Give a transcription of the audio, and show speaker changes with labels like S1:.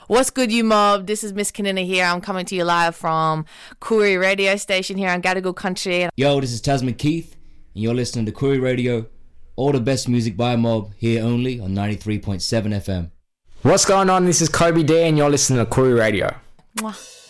S1: What's good, you mob? This is Miss Kanina here. I'm coming to you live from Koori radio station here on Gadigal Country.
S2: Yo, this is Tasman Keith, and you're listening to Koori Radio. All the best music by Mob, here only on 93.7 FM.
S3: What's going on? This is Kobe D, and you're listening to Koori Radio.
S1: Mwah.